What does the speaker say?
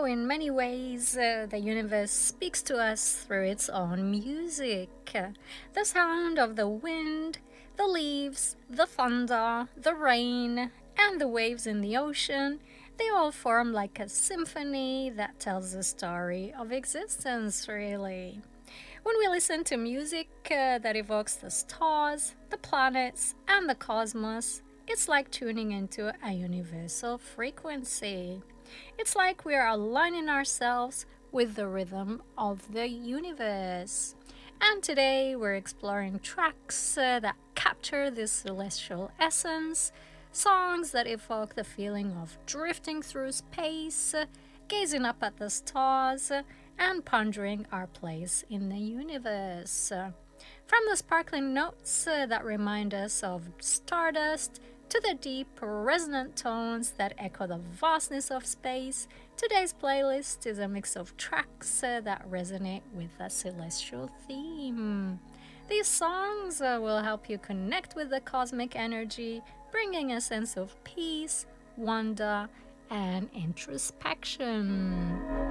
in many ways, the universe speaks to us through its own music. The sound of the wind, the leaves, the thunder, the rain, and the waves in the ocean, they all form like a symphony that tells the story of existence, really. When we listen to music that evokes the stars, the planets, and the cosmos, it's like tuning into a universal frequency. It's like we are aligning ourselves with the rhythm of the universe. And today we're exploring tracks that capture this celestial essence, songs that evoke the feeling of drifting through space, gazing up at the stars, and pondering our place in the universe. From the sparkling notes that remind us of stardust to the deep, resonant tones that echo the vastness of space, today's playlist is a mix of tracks that resonate with a celestial theme. These songs will help you connect with the cosmic energy, bringing a sense of peace, wonder, and introspection.